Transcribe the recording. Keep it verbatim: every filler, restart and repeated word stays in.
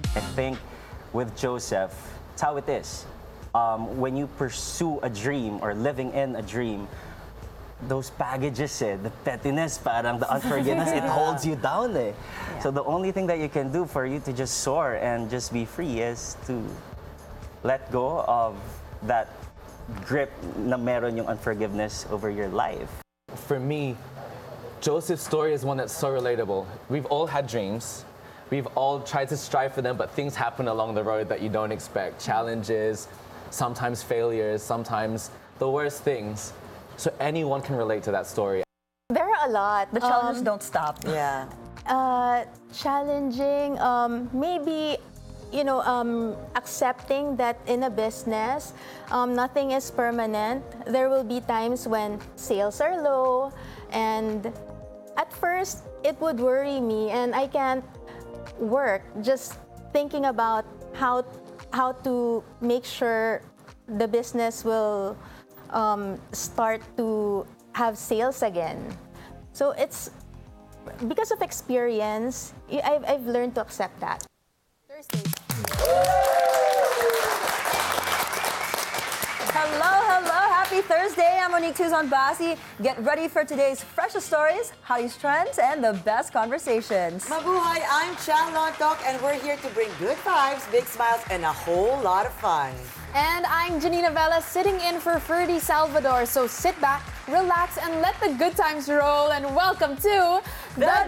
I think with Joseph, it's how it is. Um, when you pursue a dream or living in a dream, those baggages, eh, the pettiness, parang the unforgiveness, it holds you down. Eh. Yeah. So the only thing that you can do for you to just soar and just be free is to let go of that grip na meron yung unforgiveness over your life. For me, Joseph's story is one that's so relatable. We've all had dreams. We've all tried to strive for them, but things happen along the road that you don't expect. Challenges, sometimes failures, sometimes the worst things. So anyone can relate to that story. There are a lot. The challenges Um, don't stop. Yeah. Uh, challenging, um, maybe, you know, um, accepting that in a business, um, nothing is permanent. There will be times when sales are low, and at first it would worry me, and I can't work just thinking about how how to make sure the business will um, start to have sales again. So it's because of experience, I've, I've learned to accept that. Thursday. Hello, hello, happy Thursday. I'm Monique Tuzon Basi. Get ready for today's freshest stories, hottest trends, and the best conversations. Mabuhay, I'm Chal Lontok, and we're here to bring good vibes, big smiles, and a whole lot of fun. And I'm Janina Vela, sitting in for Ferdy Salvador. So sit back, relax, and let the good times roll. And welcome to The